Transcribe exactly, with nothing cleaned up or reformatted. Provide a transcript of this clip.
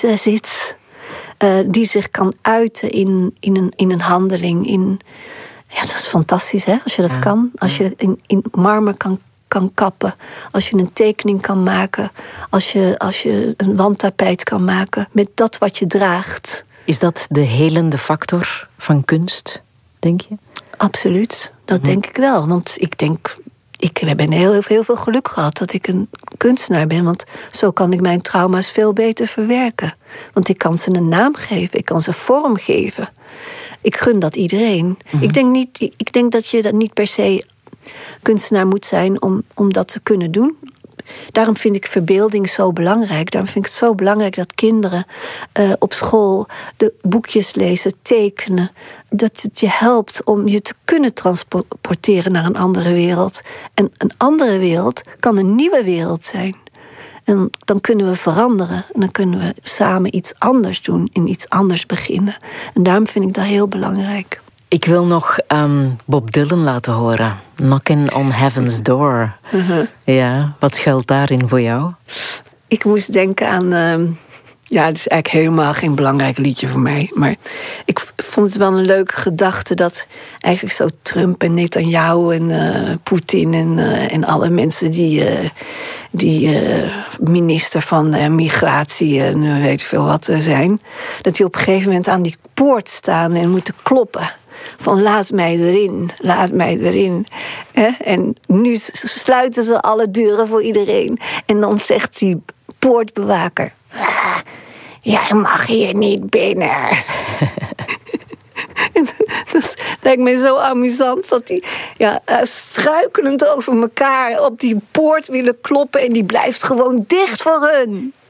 uh, zit. Uh, die zich kan uiten in, in, een, in een handeling. In, ja, dat is fantastisch, hè, als je dat ja, kan. Als ja. je in, in marmer kan, kan kappen. Als je een tekening kan maken. Als je, als je een wandtapijt kan maken. Met dat wat je draagt. Is dat de helende factor van kunst, denk je? Absoluut, dat mm-hmm. denk ik wel. Want ik denk, ik heb heel, heel, heel veel geluk gehad dat ik een kunstenaar ben. Want zo kan ik mijn trauma's veel beter verwerken. Want ik kan ze een naam geven, ik kan ze vorm geven. Ik gun dat iedereen. Mm-hmm. Ik denk niet, ik denk dat je dat niet per se kunstenaar moet zijn om, om dat te kunnen doen. Daarom vind ik verbeelding zo belangrijk. Daarom vind ik het zo belangrijk dat kinderen uh, op school de boekjes lezen, tekenen. Dat het je helpt om je te kunnen transporteren naar een andere wereld. En een andere wereld kan een nieuwe wereld zijn. En dan kunnen we veranderen. En dan kunnen we samen iets anders doen en iets anders beginnen. En daarom vind ik dat heel belangrijk. Ik wil nog um, Bob Dylan laten horen. Knocking on Heaven's Door. Uh-huh. Ja, wat geldt daarin voor jou? Ik moest denken aan... Uh, ja, het is eigenlijk helemaal geen belangrijk liedje voor mij. Maar ik vond het wel een leuke gedachte dat eigenlijk zo Trump en Netanyahu en uh, Poetin en, uh, en alle mensen die... Uh, die uh, minister van uh, migratie en uh, weet ik veel wat uh, zijn... dat die op een gegeven moment aan die poort staan en moeten kloppen. Van laat mij erin, laat mij erin. Eh? En nu sluiten ze alle deuren voor iedereen. En dan zegt die poortbewaker... Ah, jij mag hier niet binnen. Dat lijkt me zo amusant dat die ja, struikelend over elkaar op die poort willen kloppen... en die blijft gewoon dicht voor hun.